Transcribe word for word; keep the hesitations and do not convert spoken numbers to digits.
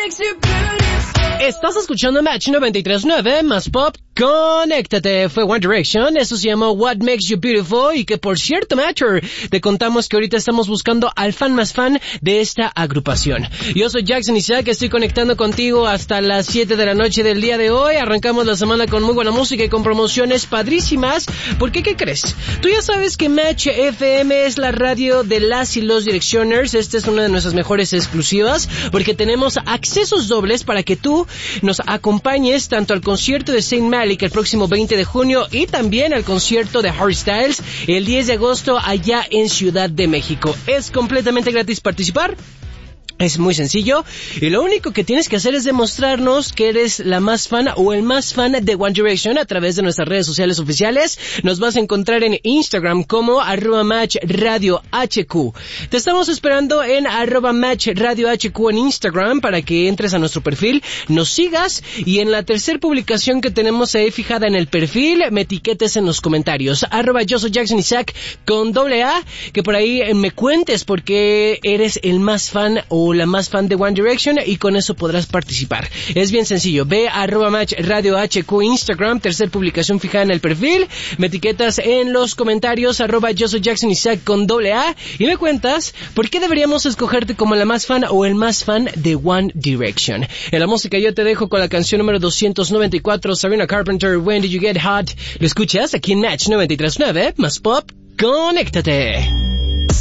makes you beautiful. Estás escuchando Match noventa y tres punto nueve, más pop, conéctate. Fue One Direction, eso se llamó What Makes You Beautiful, y que por cierto, Matcher, te contamos que ahorita estamos buscando al fan más fan de esta agrupación. Yo soy Jackson Isaac, estoy conectando contigo hasta las siete de la noche del día de hoy. Arrancamos la semana con muy buena música y con promociones padrísimas. ¿Por qué? ¿Qué crees? Tú ya sabes que Match F M es la radio de las y los Directioners. Esta es una de nuestras mejores exclusivas, porque tenemos accesos dobles para que tú nos acompañes tanto al concierto de Saint Malik el próximo veinte de junio y también al concierto de Harry Styles el diez de agosto allá en Ciudad de México. Es completamente gratis participar. Es muy sencillo, y lo único que tienes que hacer es demostrarnos que eres la más fan o el más fan de One Direction a través de nuestras redes sociales oficiales. Nos vas a encontrar en Instagram como arroba match radio hq. Te estamos esperando en arroba match radio hq en Instagram para que entres a nuestro perfil, nos sigas, y en la tercera publicación que tenemos ahí fijada en el perfil, me etiquetes en los comentarios, arroba yo soy Jackson Isaac con doble A, que por ahí me cuentes por qué eres el más fan o la más fan de One Direction, y con eso podrás participar. Es bien sencillo, ve a arroba match radio hq Instagram, tercer publicación fijada en el perfil, me etiquetas en los comentarios arroba yo soy Jackson Isaac con doble A, y me cuentas por qué deberíamos escogerte como la más fan o el más fan de One Direction. En la música yo te dejo con la canción número doscientos noventa y cuatro, Sabrina Carpenter, When Did You Get Hot. Lo escuchas aquí en Match noventa y tres punto nueve, más pop, conéctate.